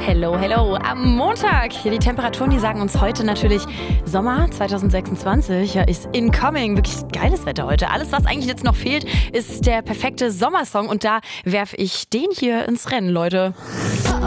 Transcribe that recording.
Hello, hello. Am Montag. Hier die Temperaturen, die sagen uns heute natürlich Sommer 2026 ist incoming. Wirklich geiles Wetter heute. Alles, was eigentlich jetzt noch fehlt, ist der perfekte Sommersong. Und da werfe ich den hier ins Rennen, Leute.